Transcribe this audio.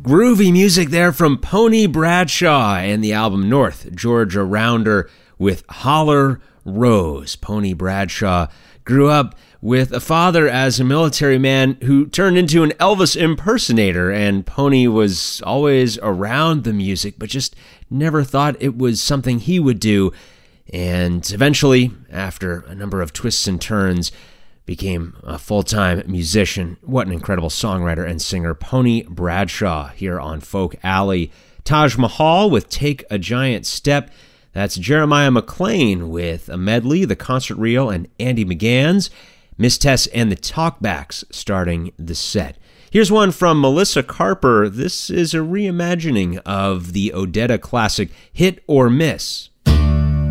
Groovy music there from Pony Bradshaw and the album North Georgia Rounder with Holler Rose. Pony Bradshaw grew up with a father as a military man who turned into an Elvis impersonator, and Pony was always around the music but just never thought it was something he would do. And eventually, after a number of twists and turns, became a full-time musician. What an incredible songwriter and singer, Pony Bradshaw, here on Folk Alley. Taj Mahal with Take a Giant Step. That's Jeremiah McLean with a medley, the concert reel, and Andy McGann's Miss Tess and the Talkbacks starting the set. Here's one from Melissa Carper. This is a reimagining of the Odetta classic Hit or Miss.